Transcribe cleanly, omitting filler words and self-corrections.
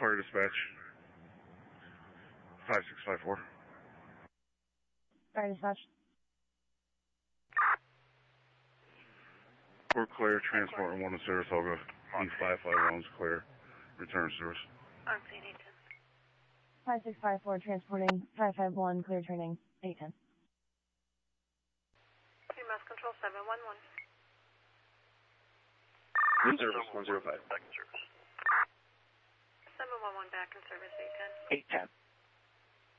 Fire dispatch. 5654. Fire dispatch. We're clear. Transport 1 to Saratoga. E551's clear. Return service. On scene 810. 5654 transporting 551 clear turning 810. Mass control 711. Room service 105. Back in service. 711 back in service 810. 810.